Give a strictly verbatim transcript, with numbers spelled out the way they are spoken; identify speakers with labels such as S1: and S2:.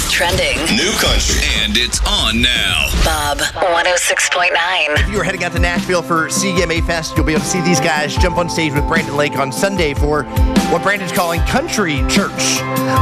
S1: What's trending?
S2: New country.
S3: And it's on now.
S1: Bob one oh six point nine.
S4: If you were heading out to Nashville for C M A Fest, you'll be able to see these guys jump on stage with Brandon Lake on Sunday for what Brandon's calling Country Church.